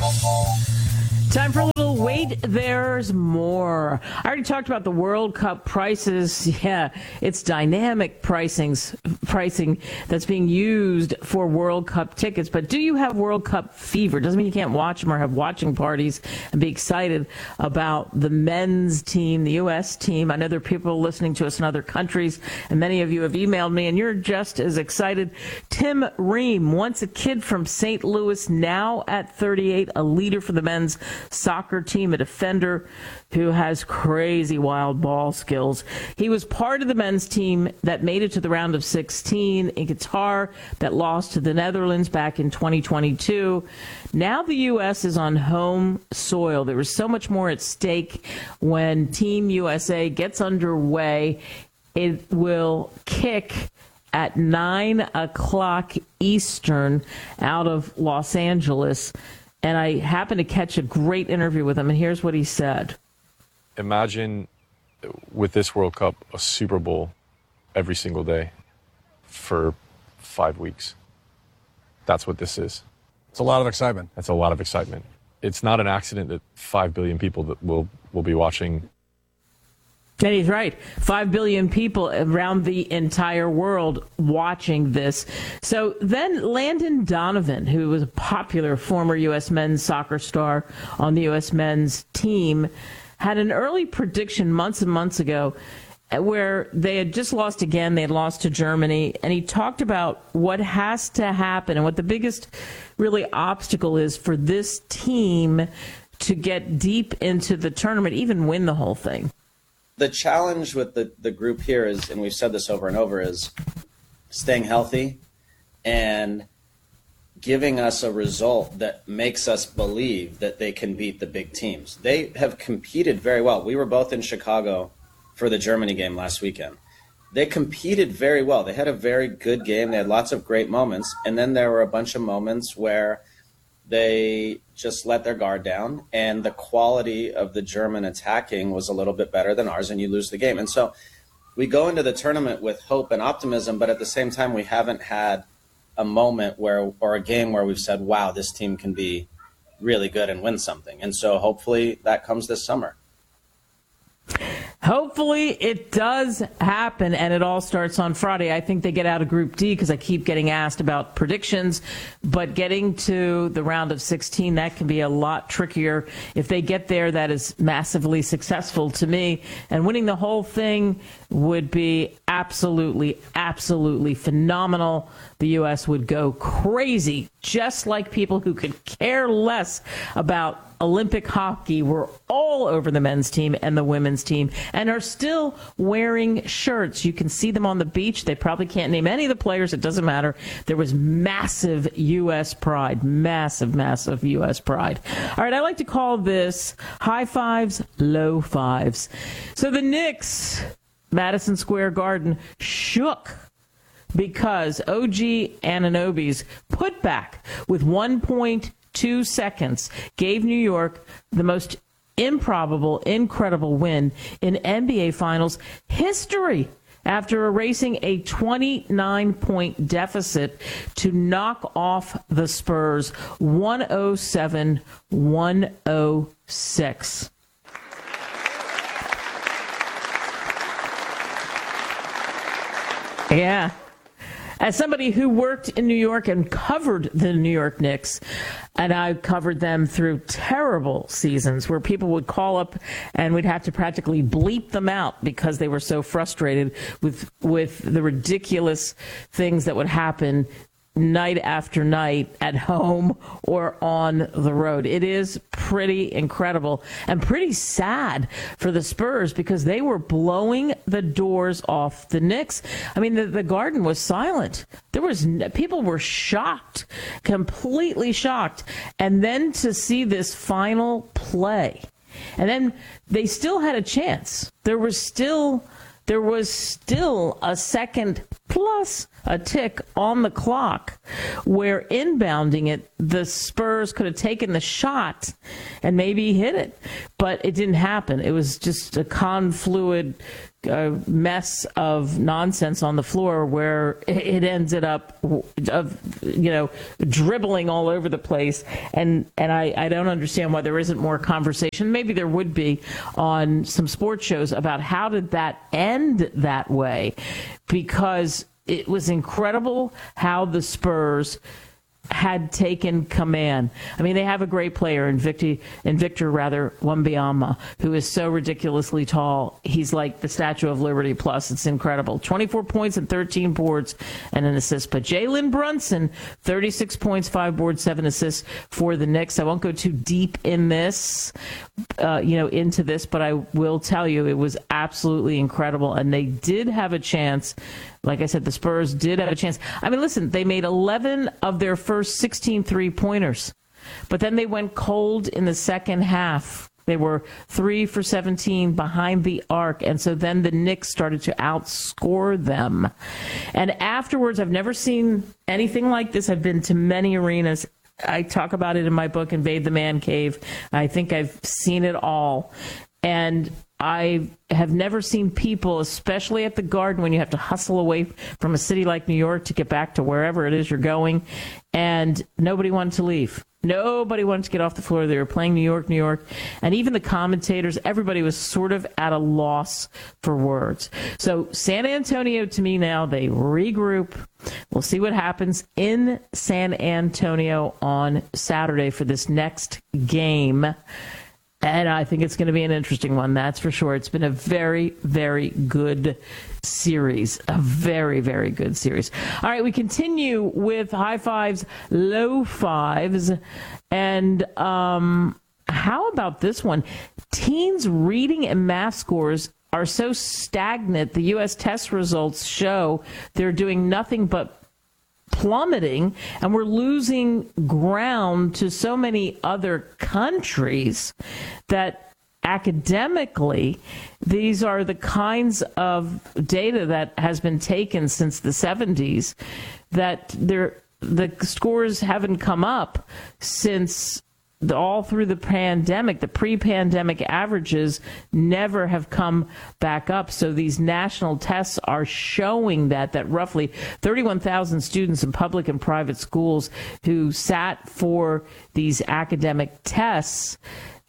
Time for a little wait, there's more. I already talked about the World Cup prices. Yeah, it's dynamic pricing that's being used for World Cup tickets. But do you have World Cup fever? Doesn't mean you can't watch them or have watching parties and be excited about the men's team, the U.S. team. I know there are people listening to us in other countries, and many of you have emailed me, and you're just as excited. Tim Ream, once a kid from St. Louis, now at 38, a leader for the men's soccer team, a defender who has crazy wild ball skills. He was part of the men's team that made it to the round of 16 in Qatar, that lost to the Netherlands back in 2022. Now the U.S. is on home soil. There is so much more at stake when Team USA gets underway. It will kick at 9 o'clock Eastern out of Los Angeles. And I happened to catch a great interview with him, and here's what he said. Imagine with this World Cup, a Super Bowl every single day for 5 weeks. That's what this is. It's a lot of excitement. That's a lot of excitement. It's not an accident that 5 billion people that will be watching. And he's right. 5 billion people around the entire world watching this. So then Landon Donovan, who was a popular former U.S. men's soccer star on the U.S. men's team, had an early prediction months and months ago where they had just lost again. They had lost to Germany. And he talked about what has to happen and what the biggest really obstacle is for this team to get deep into the tournament, even win the whole thing. The challenge with the group here is, and we've said this over and over, is staying healthy and giving us a result that makes us believe that they can beat the big teams. They have competed very well. We were both in Chicago for the Germany game last weekend. They competed very well. They had a very good game. They had lots of great moments. And then there were a bunch of moments where they just let their guard down, and the quality of the German attacking was a little bit better than ours, and you lose the game. And so we go into the tournament with hope and optimism, but at the same time, we haven't had a moment or a game where we've said, wow, this team can be really good and win something. And so hopefully that comes this summer. Hopefully it does happen, and it all starts on Friday. I think they get out of Group D because I keep getting asked about predictions, but getting to the round of 16, that can be a lot trickier. If they get there, that is massively successful to me, and winning the whole thing would be absolutely, absolutely phenomenal. The U.S. would go crazy, just like people who could care less about Olympic hockey were all over the men's team and the women's team and are still wearing shirts. You can see them on the beach. They probably can't name any of the players. It doesn't matter. There was massive U.S. pride, massive, massive U.S. pride. All right, I like to call this high fives, low fives. So the Knicks, Madison Square Garden, shook because OG Anunoby's putback with 1.2 seconds gave New York the most improbable, incredible win in NBA Finals history after erasing a 29-point deficit to knock off the Spurs 107-106. Yeah. As somebody who worked in New York and covered the New York Knicks, and I covered them through terrible seasons where people would call up and we'd have to practically bleep them out because they were so frustrated with the ridiculous things that would happen night after night at home or on the road. It is pretty incredible and pretty sad for the Spurs because they were blowing the doors off the Knicks. I mean, the Garden was silent. People were shocked, completely shocked. And then to see this final play, and then they still had a chance. There was still a second plus a tick on the clock, where inbounding it, the Spurs could have taken the shot and maybe hit it, but it didn't happen. It was just a confluid mess of nonsense on the floor where it ended up dribbling all over the place. And I don't understand why there isn't more conversation. Maybe there would be on some sports shows about how did that end that way, because it was incredible how the Spurs had taken command. I mean, they have a great player in Victor Wembanyama, who is so ridiculously tall. He's like the Statue of Liberty plus. It's incredible. 24 points and 13 boards and an assist. But Jalen Brunson, 36 points, 5 boards, 7 assists for the Knicks. I won't go too deep in this, into this, but I will tell you it was absolutely incredible. And they did have a chance. Like I said, the Spurs did have a chance. I mean, listen, they made 11 of their first 16 three-pointers, but then they went cold in the second half. They were 3 for 17 behind the arc, and so then the Knicks started to outscore them. And afterwards, I've never seen anything like this. I've been to many arenas. I talk about it in my book, Invade the Man Cave. I think I've seen it all. And I have never seen people, especially at the Garden, when you have to hustle away from a city like New York to get back to wherever it is you're going, and nobody wanted to leave. Nobody wanted to get off the floor. They were playing New York, New York. And even the commentators, everybody was sort of at a loss for words. So San Antonio, to me now, they regroup. We'll see what happens in San Antonio on Saturday for this next game. And I think it's going to be an interesting one, that's for sure. It's been a very, very good series. A very, very good series. All right, we continue with high fives, low fives. And how about this one? Teens' reading and math scores are so stagnant, the U.S. test results show they're doing nothing but plummeting, and we're losing ground to so many other countries that academically these are the kinds of data that has been taken since the 70s that the scores haven't come up since all through the pandemic. The pre-pandemic averages never have come back up. So these national tests are showing that roughly 31,000 students in public and private schools who sat for these academic tests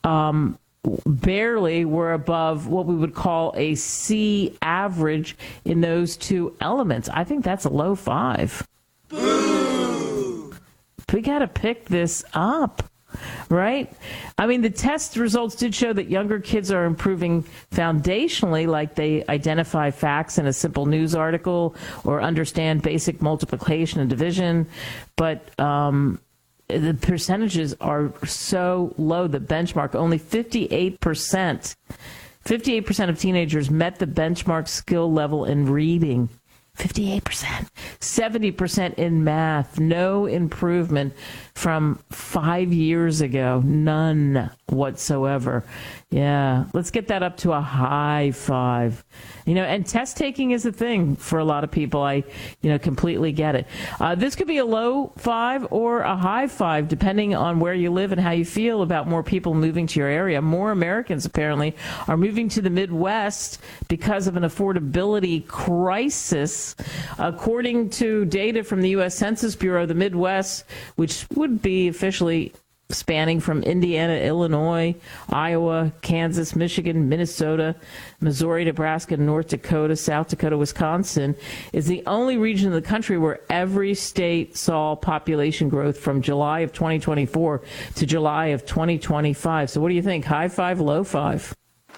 barely were above what we would call a C average in those two elements. I think that's a low 5. Boo! We got to pick this up. Right? I mean, the test results did show that younger kids are improving foundationally, like they identify facts in a simple news article or understand basic multiplication and division. But the percentages are so low, the benchmark, only 58%. 58% of teenagers met the benchmark skill level in reading. 58%, 70% in math, no improvement from 5 years ago, none whatsoever. Yeah, let's get that up to a high 5. And test taking is a thing for a lot of people. I, completely get it. This could be a low 5 or a high 5, depending on where you live and how you feel about more people moving to your area. More Americans, apparently, are moving to the Midwest because of an affordability crisis. According to data from the U.S. Census Bureau, the Midwest, which would be officially spanning from Indiana, Illinois, Iowa, Kansas, Michigan, Minnesota, Missouri, Nebraska, North Dakota, South Dakota, Wisconsin, is the only region in the country where every state saw population growth from July of 2024 to July of 2025. So what do you think? High 5, low 5?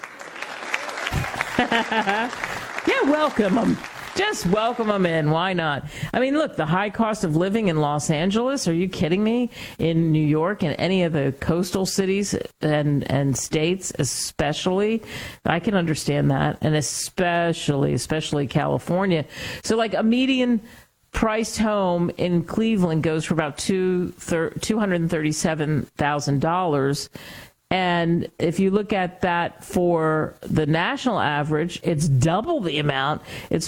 Yeah, welcome them. Just welcome them in. Why not? I mean, look, the high cost of living in Los Angeles, are you kidding me? In New York and any of the coastal cities and states especially, I can understand that. And especially California. So like a median priced home in Cleveland goes for about $237,000. And if you look at that for the national average, it's double the amount. It's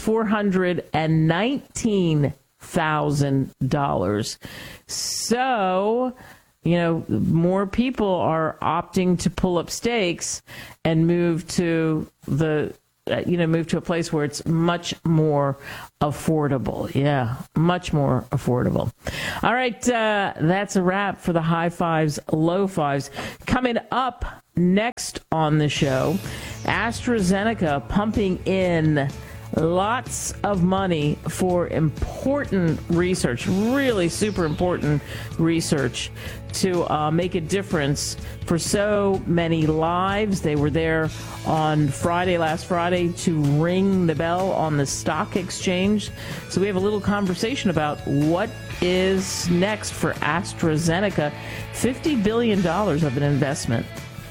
$419,000. So, more people are opting to pull up stakes and move to move to a place where it's much more affordable. Yeah, much more affordable. All right, that's a wrap for the high fives, low fives. Coming up next on the show, AstraZeneca pumping in lots of money for important research, really super important research to make a difference for so many lives. They were there on last Friday, to ring the bell on the stock exchange. So we have a little conversation about what is next for AstraZeneca. $50 billion of an investment.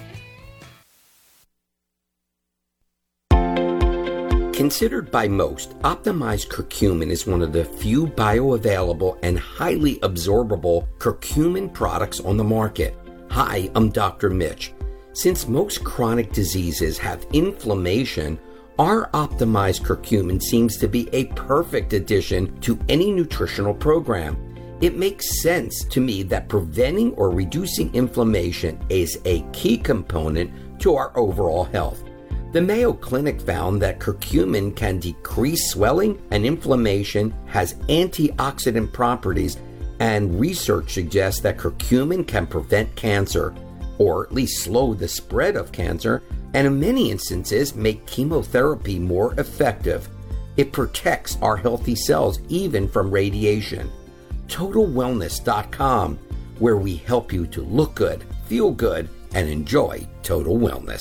Considered by most, optimized curcumin is one of the few bioavailable and highly absorbable curcumin products on the market. Hi, I'm Dr. Mitch. Since most chronic diseases have inflammation, our optimized curcumin seems to be a perfect addition to any nutritional program. It makes sense to me that preventing or reducing inflammation is a key component to our overall health. The Mayo Clinic found that curcumin can decrease swelling and inflammation, has antioxidant properties, and research suggests that curcumin can prevent cancer, or at least slow the spread of cancer, and in many instances make chemotherapy more effective. It protects our healthy cells even from radiation. TotalWellness.com, where we help you to look good, feel good, and enjoy total wellness.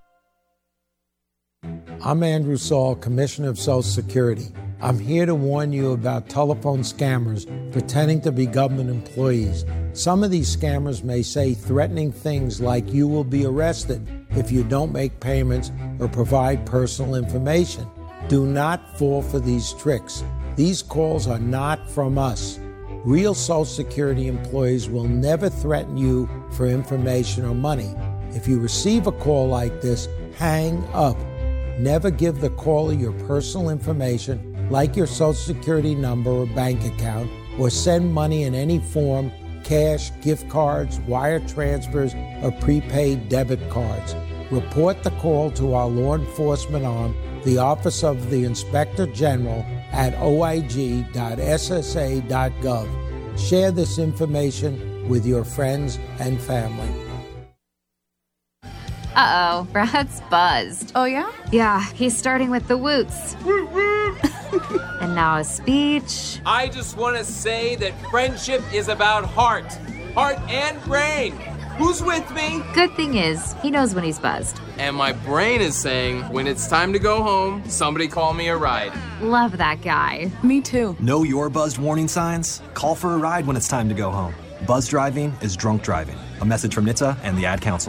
I'm Andrew Saul, Commissioner of Social Security. I'm here to warn you about telephone scammers pretending to be government employees. Some of these scammers may say threatening things like you will be arrested if you don't make payments or provide personal information. Do not fall for these tricks. These calls are not from us. Real Social Security employees will never threaten you for information or money. If you receive a call like this, hang up. Never give the caller your personal information, like your Social Security number or bank account, or send money in any form, cash, gift cards, wire transfers, or prepaid debit cards. Report the call to our law enforcement arm, the Office of the Inspector General, at oig.ssa.gov. Share this information with your friends and family. Uh-oh, Brad's buzzed. Oh, yeah? Yeah, he's starting with the woots. And now a speech. I just want to say that friendship is about heart and brain. Who's with me? Good thing is, he knows when he's buzzed. And my brain is saying, when it's time to go home, somebody call me a ride. Love that guy. Me too. Know your buzzed warning signs? Call for a ride when it's time to go home. Buzz driving is drunk driving. A message from NHTSA and the Ad Council.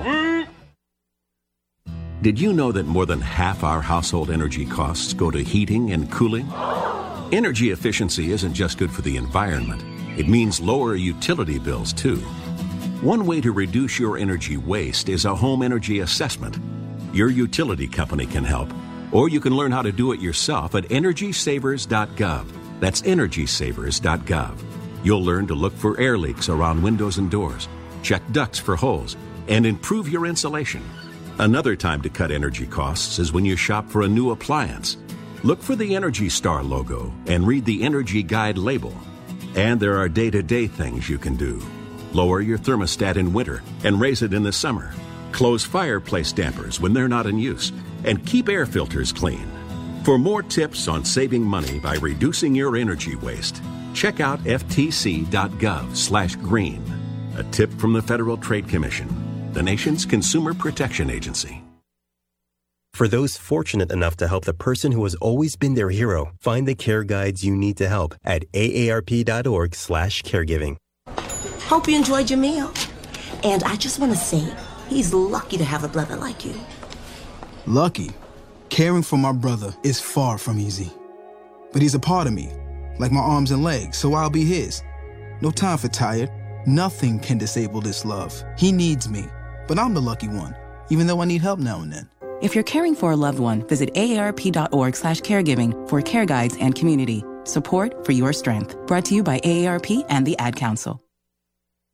Did you know that more than half our household energy costs go to heating and cooling? Energy efficiency isn't just good for the environment. It means lower utility bills, too. One way to reduce your energy waste is a home energy assessment. Your utility company can help, or you can learn how to do it yourself at EnergySavers.gov. That's EnergySavers.gov. You'll learn to look for air leaks around windows and doors, check ducts for holes, and improve your insulation. Another time to cut energy costs is when you shop for a new appliance. Look for the Energy Star logo and read the Energy Guide label. And there are day-to-day things you can do. Lower your thermostat in winter and raise it in the summer. Close fireplace dampers when they're not in use. And keep air filters clean. For more tips on saving money by reducing your energy waste, check out ftc.gov/green. A tip from the Federal Trade Commission, the nation's consumer protection agency. For those fortunate enough to help the person who has always been their hero, find the care guides you need to help at aarp.org/caregiving. Hope you enjoyed your meal. And I just want to say, he's lucky to have a brother like you. Lucky? Caring for my brother is far from easy. But he's a part of me, like my arms and legs, so I'll be his. No time for tired. Nothing can disable this love. He needs me. But I'm the lucky one, even though I need help now and then. If you're caring for a loved one, visit aarp.org/caregiving for care guides and community. Support for your strength. Brought to you by AARP and the Ad Council.